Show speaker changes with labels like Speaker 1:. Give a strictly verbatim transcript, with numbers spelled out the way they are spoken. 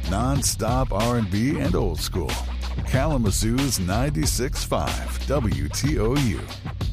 Speaker 1: Non-stop R and B and old school. Kalamazoo's ninety-six point five W T O U.